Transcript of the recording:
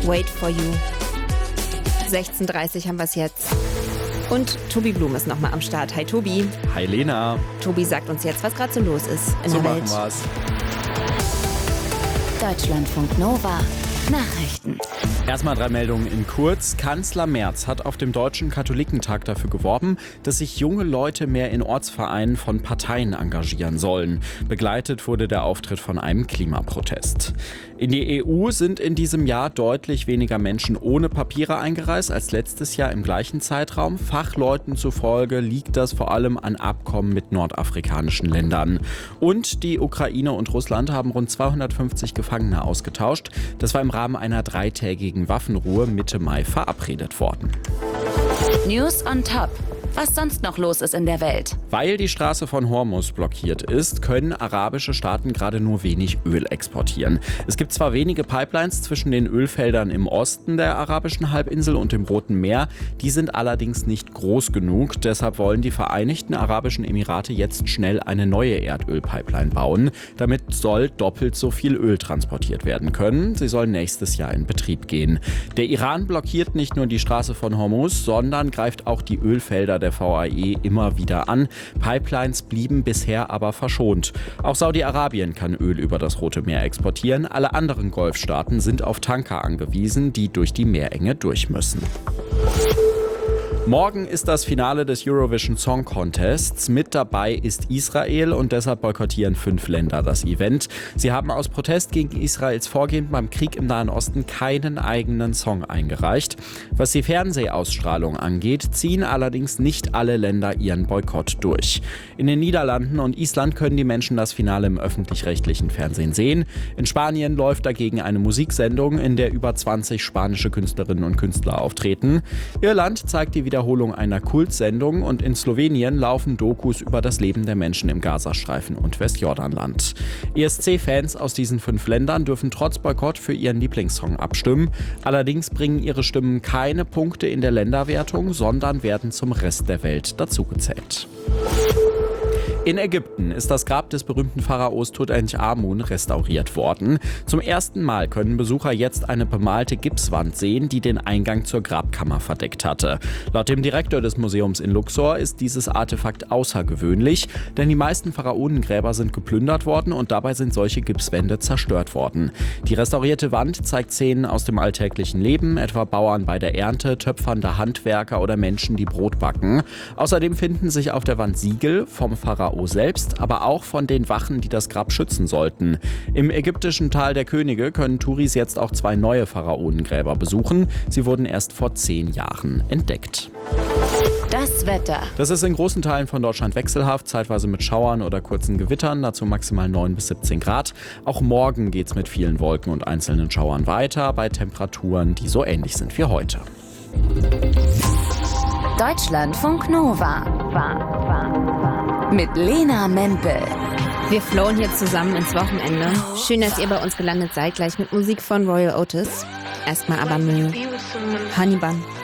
Wait for You. 16:30 haben wir es jetzt. Und Tobi Blum ist nochmal am Start. Hi Tobi. Hi Lena. Tobi sagt uns jetzt, was gerade so los ist in so der Welt. Machen wir's. Deutschlandfunk Nova. Nachrichten. Erstmal 3 Meldungen in kurz. Kanzler Merz hat auf dem Deutschen Katholikentag dafür geworben, dass sich junge Leute mehr in Ortsvereinen von Parteien engagieren sollen. Begleitet wurde der Auftritt von einem Klimaprotest. In die EU sind in diesem Jahr deutlich weniger Menschen ohne Papiere eingereist als letztes Jahr im gleichen Zeitraum. Fachleuten zufolge liegt das vor allem an Abkommen mit nordafrikanischen Ländern. Und die Ukraine und Russland haben rund 250 Gefangene ausgetauscht. Das war im Rahmen einer 3-tägigen Waffenruhe Mitte Mai verabredet worden. News on Top. Was sonst noch los ist in der Welt. Weil die Straße von Hormuz blockiert ist, können arabische Staaten gerade nur wenig Öl exportieren. Es gibt zwar wenige Pipelines zwischen den Ölfeldern im Osten der arabischen Halbinsel und dem Roten Meer, die sind allerdings nicht groß genug. Deshalb wollen die Vereinigten Arabischen Emirate jetzt schnell eine neue Erdölpipeline bauen. Damit soll doppelt so viel Öl transportiert werden können. Sie soll nächstes Jahr in Betrieb gehen. Der Iran blockiert nicht nur die Straße von Hormuz, sondern greift auch die Ölfelder der VAE immer wieder an. Pipelines blieben bisher aber verschont. Auch Saudi-Arabien kann Öl über das Rote Meer exportieren. Alle anderen Golfstaaten sind auf Tanker angewiesen, die durch die Meerenge durch müssen. Morgen ist das Finale des Eurovision Song Contests. Mit dabei ist Israel und deshalb boykottieren 5 Länder das Event. Sie haben aus Protest gegen Israels Vorgehen beim Krieg im Nahen Osten keinen eigenen Song eingereicht. Was die Fernsehausstrahlung angeht, ziehen allerdings nicht alle Länder ihren Boykott durch. In den Niederlanden und Island können die Menschen das Finale im öffentlich-rechtlichen Fernsehen sehen. In Spanien läuft dagegen eine Musiksendung, in der über 20 spanische Künstlerinnen und Künstler auftreten. Irland zeigt die Wiederholung einer Kultsendung und in Slowenien laufen Dokus über das Leben der Menschen im Gazastreifen und Westjordanland. ESC-Fans aus diesen 5 Ländern dürfen trotz Boykott für ihren Lieblingssong abstimmen. Allerdings bringen ihre Stimmen keine Punkte in der Länderwertung, sondern werden zum Rest der Welt dazugezählt. In Ägypten ist das Grab des berühmten Pharaos Tutanchamun restauriert worden. Zum ersten Mal können Besucher jetzt eine bemalte Gipswand sehen, die den Eingang zur Grabkammer verdeckt hatte. Laut dem Direktor des Museums in Luxor ist dieses Artefakt außergewöhnlich, denn die meisten Pharaonengräber sind geplündert worden und dabei sind solche Gipswände zerstört worden. Die restaurierte Wand zeigt Szenen aus dem alltäglichen Leben, etwa Bauern bei der Ernte, töpfernde Handwerker oder Menschen, die Brot backen. Außerdem finden sich auf der Wand Siegel vom Pharao selbst, aber auch von den Wachen, die das Grab schützen sollten. Im ägyptischen Tal der Könige können Touris jetzt auch 2 neue Pharaonengräber besuchen. Sie wurden erst vor 10 Jahren entdeckt. Das Wetter. Das ist in großen Teilen von Deutschland wechselhaft, zeitweise mit Schauern oder kurzen Gewittern, dazu maximal 9 bis 17 Grad. Auch morgen geht es mit vielen Wolken und einzelnen Schauern weiter, bei Temperaturen, die so ähnlich sind wie heute. Deutschlandfunk Nova. Mit Lena Mempel. Wir flowen hier zusammen ins Wochenende. Schön, dass ihr bei uns gelandet seid, gleich mit Musik von Royal Otis. Erstmal aber Müll. Honey Bun.